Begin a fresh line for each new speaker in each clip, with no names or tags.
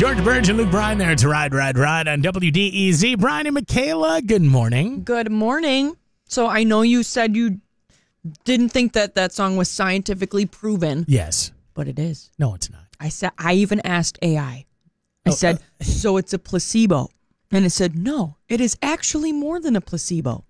George Burge and Luke Bryan there. It's Ride on WDEZ. Brian and Michaela, good morning.
Good morning. So I know you said you didn't think that song was scientifically proven.
Yes.
But it is.
No, it's not.
I even asked AI. I said, so it's a placebo. And it said, no, it is actually more than a placebo.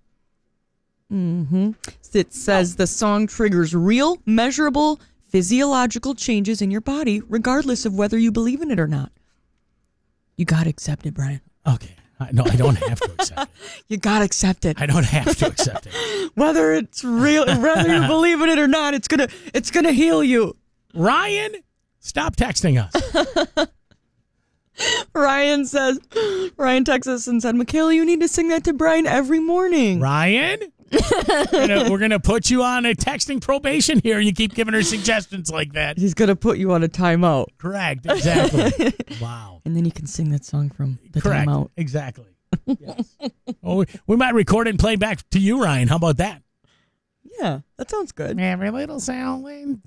It says the song triggers real, measurable, physiological changes in your body, regardless of whether you believe in it or not. You got to accept it, Brian.
Okay. No, I don't have to accept it.
You got to accept it.
I don't have to accept it.
Whether it's real, whether you believe in it or not, it's gonna heal you.
Ryan, stop texting us.
Ryan texts us and said, Michaela, you need to sing that to Brian every morning.
Ryan, we're going to put you on a texting probation here. You keep giving her suggestions like that.
He's going to put you on a timeout.
Correct. Exactly. Wow.
And then you can sing that song from the
Correct.
timeout.
Exactly. Yes. Oh, we might record it and play back to you, Ryan. How about that?
Yeah, that sounds good.
Every little sound.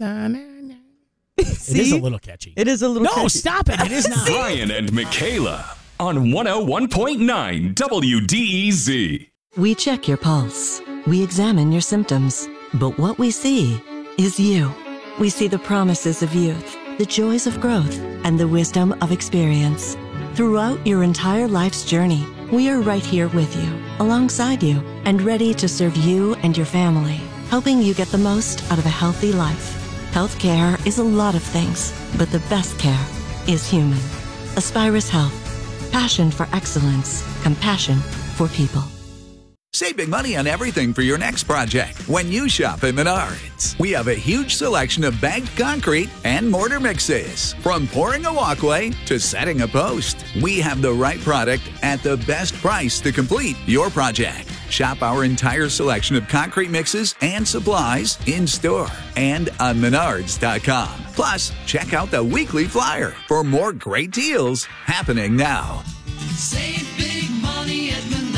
See?
It is a little catchy.
It is a little catchy.
No, stop it. It is not.
Brian and Michaela on 101.9 WDEZ.
We check your pulse. We examine your symptoms. But what we see is you. We see the promises of youth, the joys of growth, and the wisdom of experience. Throughout your entire life's journey, we are right here with you, alongside you, and ready to serve you and your family, helping you get the most out of a healthy life. Healthcare is a lot of things, but the best care is human. Aspirus Health. Passion for excellence. Compassion for people.
Save big money on everything for your next project when you shop at Menards. We have a huge selection of bagged concrete and mortar mixes. From pouring a walkway to setting a post, we have the right product at the best price to complete your project. Shop our entire selection of concrete mixes and supplies in-store and on Menards.com. Plus, check out the weekly flyer for more great deals happening now.
Save big money at Menards.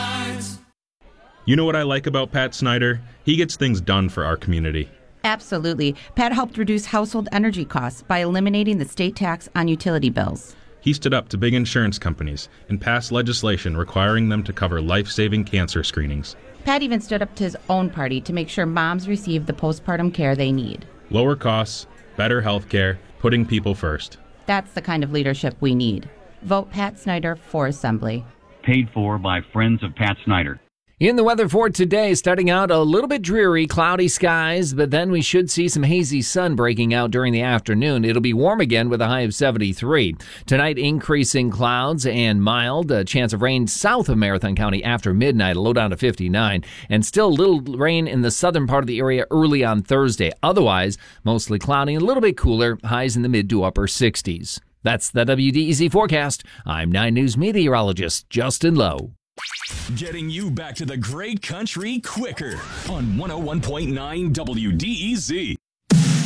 You know what I like about Pat Snyder? He gets things done for our community.
Absolutely. Pat helped reduce household energy costs by eliminating the state tax on utility bills.
He stood up to big insurance companies and passed legislation requiring them to cover life-saving cancer screenings.
Pat even stood up to his own party to make sure moms receive the postpartum care they need.
Lower costs, better health care, putting people first.
That's the kind of leadership we need. Vote Pat Snyder for Assembly.
Paid for by Friends of Pat Snyder.
In the weather for today, starting out a little bit dreary, cloudy skies, but then we should see some hazy sun breaking out during the afternoon. It'll be warm again with a high of 73. Tonight, increasing clouds and mild. A chance of rain south of Marathon County after midnight, a low down to 59. And still little rain in the southern part of the area early on Thursday. Otherwise, mostly cloudy and a little bit cooler, highs in the mid to upper 60s. That's the WDEZ forecast. I'm 9 News meteorologist Justin Lowe.
Getting you back to the great country quicker on 101.9 WDEZ.